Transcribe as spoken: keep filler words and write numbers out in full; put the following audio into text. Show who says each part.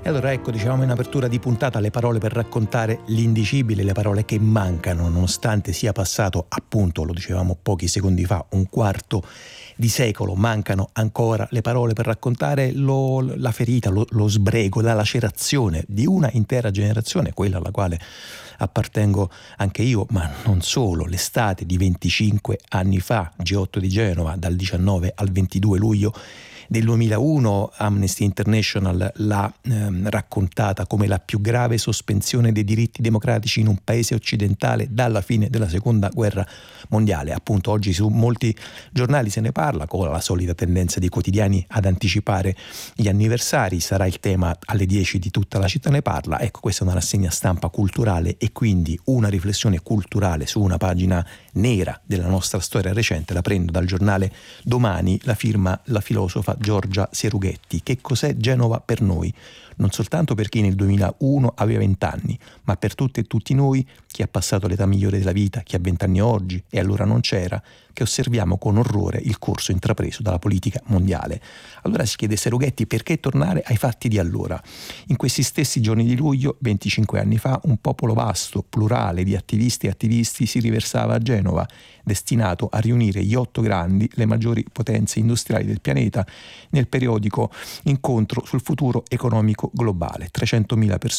Speaker 1: E allora ecco, dicevamo in apertura di puntata, le parole per raccontare l'indicibile, le parole che mancano, nonostante sia passato, appunto, lo dicevamo pochi secondi fa, un quarto di secolo, mancano ancora le parole per raccontare lo, la ferita, lo, lo sbrego, la lacerazione di una intera generazione, quella alla quale appartengo anche io, ma non solo. L'estate di venticinque anni fa, G otto di Genova, dal diciannove al ventidue luglio del duemilauno, Amnesty International l'ha ehm, raccontata come la più grave sospensione dei diritti democratici in un paese occidentale dalla fine della seconda guerra mondiale. Appunto, oggi su molti giornali se ne parla, con la solita tendenza dei quotidiani ad anticipare gli anniversari. Sarà il tema alle dieci di Tutta la città ne parla. Ecco, questa è una rassegna stampa culturale e quindi una riflessione culturale su una pagina nera della nostra storia recente. La prendo dal giornale Domani, la firma la filosofa Giorgia Serughetti. Che cos'è Genova per noi? Non soltanto per chi nel duemilauno aveva vent'anni, ma per tutte e tutti noi, chi ha passato l'età migliore della vita, chi ha vent'anni oggi e allora non c'era, che osserviamo con orrore il corso intrapreso dalla politica mondiale. Allora si chiede Serughetti perché tornare ai fatti di allora. In questi stessi giorni di luglio, venticinque anni fa, un popolo vasto, plurale di attivisti e attivisti si riversava a Genova, destinato a riunire gli otto grandi, le maggiori potenze industriali del pianeta, nel periodico incontro sul futuro economico globale. trecentomila persone